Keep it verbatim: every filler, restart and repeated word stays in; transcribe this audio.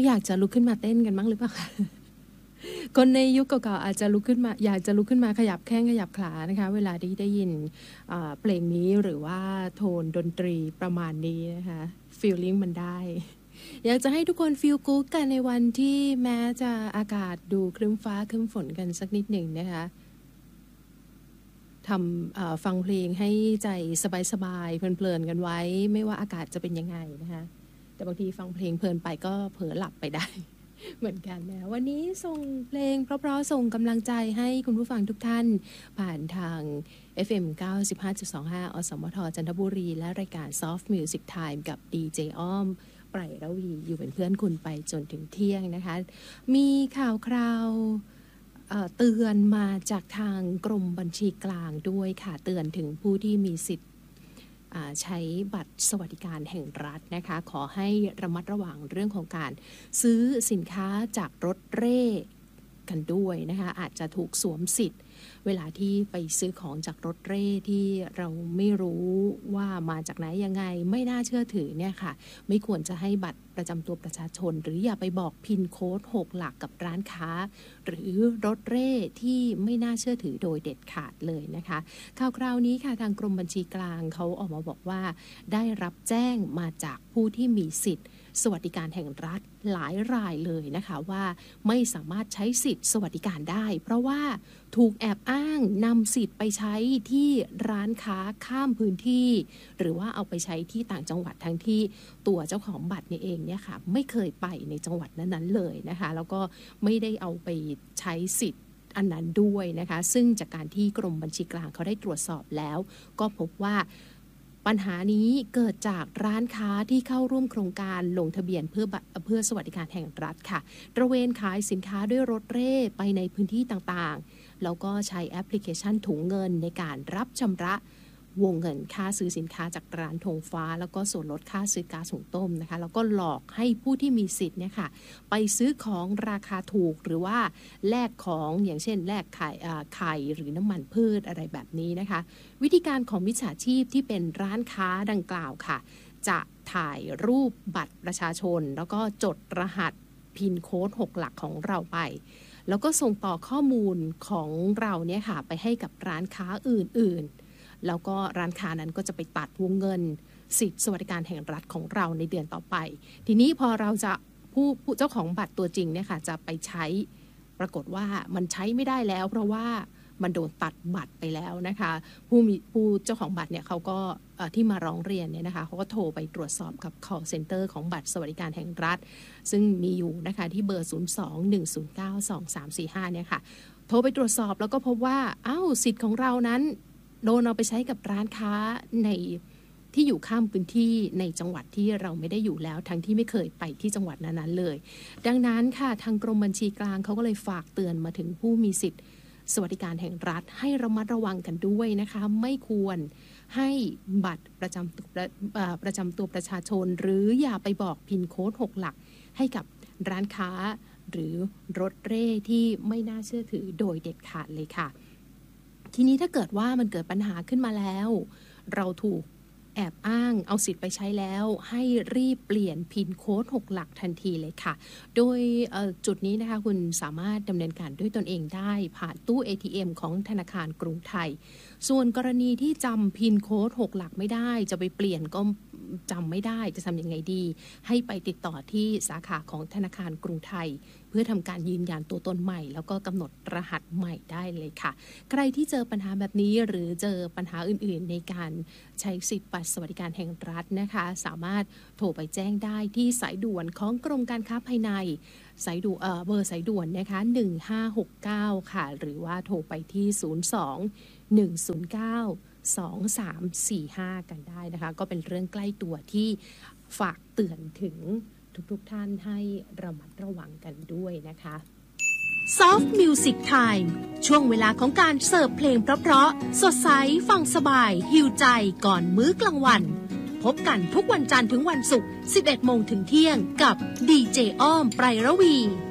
อยากจะลุกขึ้นมาเต้นกันบ้างหรือเปล่าคะคนในยุคเก่าๆอาจจะลุกขึ้นมาอยากจะลุกขึ้นมาขยับแข้งขยับขานะคะเวลาที่ได้ยินเพลงนี้หรือว่าโทนดนตรีประมาณนี้นะคะฟีลลิ่งมันได้อยากจะให้ทุกคนฟีลกู๊ดกันในวันที่แม้จะอากาศดูครึ้มฟ้าครึ้มฝนกันสักนิดหนึ่งนะคะทำฟังเพลงให้ใจสบายๆเพลินๆกันไว้ไม่ว่าอากาศจะเป็นยังไงนะคะแต่บางทีฟังเพลงเพลินไปก็เผลอหลับไปได้เหมือนกันนะวันนี้ส่งเพลงเพราะๆส่งกำลังใจให้คุณผู้ฟังทุกท่านผ่านทาง เอฟ เอ็ม เก้าสิบห้าจุดสองห้า อสมทจันทบุรีและรายการ Soft Music Time กับ ดี เจ อ้อมไพรระวีอยู่เป็นเพื่อนคุณไปจนถึงเที่ยงนะคะมีข่าวคราวเอ่อเตือนมาจากทางกรมบัญชีกลางด้วยค่ะเตือนถึงผู้ที่มีสิทธิ์ใช้บัตรสวัสดิการแห่งรัฐนะคะขอให้ระมัดระวังเรื่องของการซื้อสินค้าจากรถเร่กันด้วยนะคะอาจจะถูกสวมสิทธิ์เวลาที่ไปซื้อของจากรถเร่ที่เราไม่รู้ว่ามาจากไหนยังไงไม่น่าเชื่อถือเนี่ยค่ะไม่ควรจะให้บัตรประจำตัวประชาชนหรืออย่าไปบอกพินโค้ดหกหลักกับร้านค้าหรือรถเร่ที่ไม่น่าเชื่อถือโดยเด็ดขาดเลยนะคะข่าวคราวนี้ค่ะทางกรมบัญชีกลางเขาออกมาบอกว่าได้รับแจ้งมาจากผู้ที่มีสิทธิ์สวัสดิการแห่งรัฐหลายรายเลยนะคะว่าไม่สามารถใช้สิทธิ์สวัสดิการได้เพราะว่าถูกแอบอ้างนำสิทธิ์ไปใช้ที่ร้านค้าข้ามพื้นที่หรือว่าเอาไปใช้ที่ต่างจังหวัดทั้งที่ตัวเจ้าของบัตรนี่เองเนี่ยค่ะไม่เคยไปในจังหวัดนั้นๆเลยนะคะแล้วก็ไม่ได้เอาไปใช้สิทธิ์อันนั้นด้วยนะคะซึ่งจากการที่กรมบัญชีกลางเขาได้ตรวจสอบแล้วก็พบว่าปัญหานี้เกิดจากร้านค้าที่เข้าร่วมโครงการลงทะเบียนเพื่อเพื่อสวัสดิการแห่งรัฐค่ะตระเวนขายสินค้าด้วยรถเร่ไปในพื้นที่ต่างๆแล้วก็ใช้แอปพลิเคชันถุงเงินในการรับชำระวงเงินค่าซื้อสินค้าจากร้านธงฟ้าแล้วก็ส่วนลดค่าซื้อก๊าซหุงต้มนะคะแล้วก็หลอกให้ผู้ที่มีสิทธิ์เนี่ยค่ะไปซื้อของราคาถูกหรือว่าแลกของอย่างเช่นแลกไข่ไข่หรือน้ำมันพืชอะไรแบบนี้นะคะวิธีการของมิจฉาชีพที่เป็นร้านค้าดังกล่าวค่ะจะถ่ายรูปบัตรประชาชนแล้วก็จดรหัสพินโค้ดหกหลักของเราไปแล้วก็ส่งต่อข้อมูลของเราเนี่ยค่ะไปให้กับร้านค้าอื่นๆแล้วก็ร้านค้านั้นก็จะไปตัดวงเงินสิทธิสวัสดิการแห่งรัฐของเราในเดือนต่อไปทีนี้พอเราจะผู้ผู้เจ้าของบัตรตัวจริงเนี่ยค่ะจะไปใช้ปรากฏว่ามันใช้ไม่ได้แล้วเพราะว่ามันโดนตัดบัตรไปแล้วนะคะผู้มีผู้เจ้าของบัตรเนี่ยเขาก็ที่มาร้องเรียนเนี่ยนะคะเขาก็โทรไปตรวจสอบกับ call center ของบัตรสวัสดิการแห่งรัฐซึ่งมีอยู่นะคะที่เบอร์ศูนย์ สอง หนึ่ง ศูนย์ เก้า สอง สาม สี่ ห้าเนี่ยค่ะโทรไปตรวจสอบแล้วก็พบว่าอ้าวสิทธิ์ของเรานั้นโดนเอาไปใช้กับร้านค้าในที่อยู่ข้ามพื้นที่ในจังหวัดที่เราไม่ได้อยู่แล้วทั้งที่ไม่เคยไปที่จังหวัดนั้นๆเลยดังนั้นค่ะทางกรมบัญชีกลางเขาก็เลยฝากเตือนมาถึงผู้มีสิทธิ์สวัสดิการแห่งรัฐให้ระมัดระวังกันด้วยนะคะไม่ควรให้บัตรประจำตัวประจำตัวประชาชนหรืออย่าไปบอกพินโค้ดหกหลักให้กับร้านค้าหรือรถเร่ที่ไม่น่าเชื่อถือโดยเด็ดขาดเลยค่ะทีนี้ถ้าเกิดว่ามันเกิดปัญหาขึ้นมาแล้วเราถูกแอบอ้างเอาสิทธิ์ไปใช้แล้วให้รีบเปลี่ยนพินโค้ดหกหลักทันทีเลยค่ะโดยจุดนี้นะคะคุณสามารถดำเนินการด้วยตนเองได้ผ่านตู้ เอ ที เอ็ม ของธนาคารกรุงไทยส่วนกรณีที่จำพินโค้ดหกหลักไม่ได้จะไปเปลี่ยนก็จำไม่ได้จะทำยังไงดีให้ไปติดต่อที่สาขาของธนาคารกรุงไทยเพื่อทำการยืนยันตัวตนใหม่แล้วก็กำหนดรหัสใหม่ได้เลยค่ะใครที่เจอปัญหาแบบนี้หรือเจอปัญหาอื่นๆในการใช้สิทธิบัตรสวัสดิการแห่งรัฐนะคะสามารถโทรไปแจ้งได้ที่สายด่วนของกรมการค้าภายในสายด่วนเอ่อเบอร์สายด่วนนะคะหนึ่งห้าหกเก้าค่ะหรือว่าโทรไปที่ศูนย์ สอง หนึ่ง ศูนย์ เก้า สอง สาม สี่ ห้ากันได้นะคะก็เป็นเรื่องใกล้ตัวที่ฝากเตือนถึงทุกๆท่านให้ระมัดระวังกันด้วยนะคะ Soft Music Time ช่วงเวลาของการเสิร์ฟเพลงเพราะๆสดใสฟังสบายหิวใจก่อนมื้อกลางวันพบกันทุกวันจันทร์ถึงวันศุกร์ สิบเอ็ดโมงถึงเที่ยงกับดีเจอ้อมไพรระวี